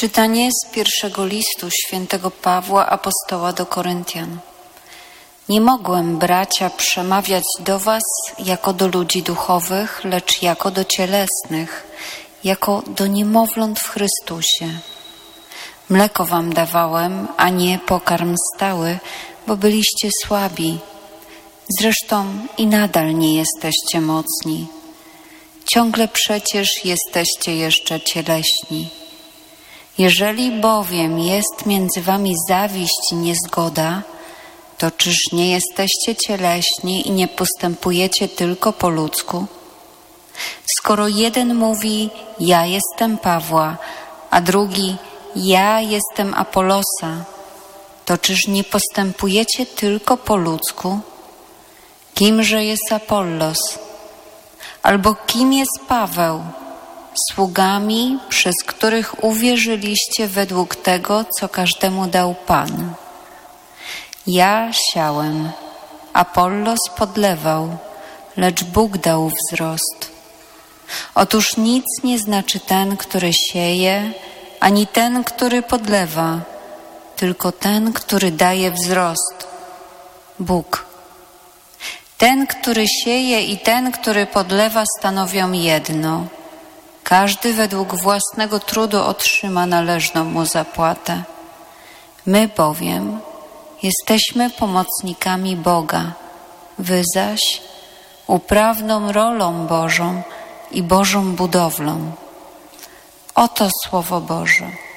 Czytanie z pierwszego listu świętego Pawła apostoła do Koryntian. Nie mogłem, bracia, przemawiać do was jako do ludzi duchowych, lecz jako do cielesnych, jako do niemowląt w Chrystusie. Mleko wam dawałem, a nie pokarm stały, bo byliście słabi. Zresztą i nadal nie jesteście mocni. Ciągle przecież jesteście jeszcze cieleśni. Jeżeli bowiem jest między wami zawiść i niezgoda, to czyż nie jesteście cieleśni i nie postępujecie tylko po ludzku? Skoro jeden mówi, ja jestem Pawła, a drugi, ja jestem Apolosa, to czyż nie postępujecie tylko po ludzku? Kimże jest Apollos? Albo kim jest Paweł? Sługami, przez których uwierzyliście według tego, co każdemu dał Pan. Ja siałem, Apollos podlewał, lecz Bóg dał wzrost. Otóż nic nie znaczy ten, który sieje, ani ten, który podlewa, tylko ten, który daje wzrost, Bóg. Ten, który sieje i ten, który podlewa, stanowią jedno. Każdy według własnego trudu otrzyma należną mu zapłatę. My bowiem jesteśmy pomocnikami Boga, wy zaś uprawną rolą Bożą i Bożą budowlą. Oto Słowo Boże.